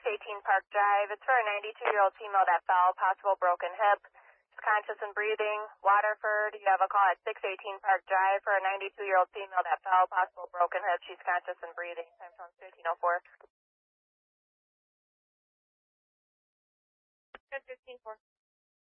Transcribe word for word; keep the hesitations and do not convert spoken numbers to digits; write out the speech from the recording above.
eighteen Park Drive. It's for a ninety-two-year-old female that fell, possible broken hip. She's conscious and breathing. Waterford, you have a call at six eighteen Park Drive for a ninety-two-year-old female that fell, possible broken hip. She's conscious and breathing. Time zone fifteen oh four. Good, fifteen four.